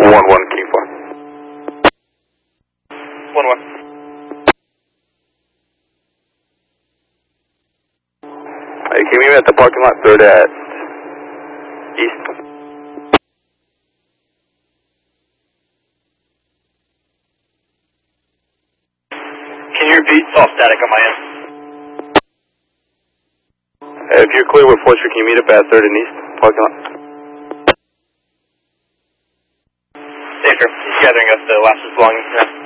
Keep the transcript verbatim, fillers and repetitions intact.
one one, King four. one one. Hey, can you meet me at the parking lot, third at East? Can you repeat? It's all static on my end. Hey, if you're clear with Forster, can you meet up at third and East parking lot? Safer. He's gathering up the last belongings now.